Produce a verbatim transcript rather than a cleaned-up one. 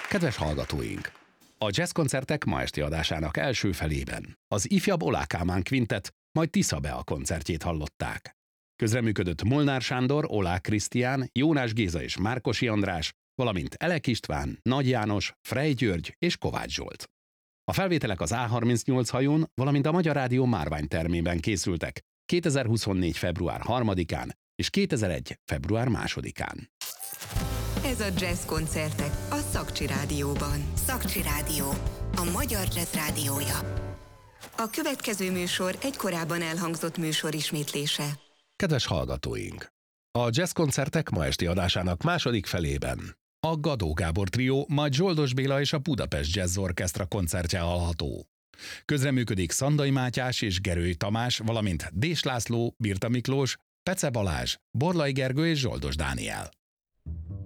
Kedves hallgatóink! A jazzkoncertek ma esti adásának első felében az ifjabb Oláh Kálmán Quintet, majd Tisza Bea koncertjét hallották. Közreműködött Molnár Sándor, Oláh Krisztián, Jónás Géza és Márkosi András, valamint Elek István, Nagy János, Frey György és Kovács Zsolt. A felvételek az á harmincnyolc hajón, valamint a Magyar Rádió Márvány termében készültek kétezer-huszonnégy. február harmadikán és kétezer-egy. február másodikán. Ez a Jazz koncertek a Szakcsi Rádióban. Szakcsi Rádió, a magyar jazz rádiója. A következő műsor egy korábban elhangzott műsor ismétlése. Kedves hallgatóink! A jazzkoncertek ma esti adásának második felében a Gadó Gábor trió, majd Zsoldos Béla és a Budapest Jazz Orchestra koncertje hallható. Közreműködik Szandai Mátyás és Gerői Tamás, valamint Dés László, Birta Miklós, Pece Balázs, Borlai Gergő és Zsoldos Dániel.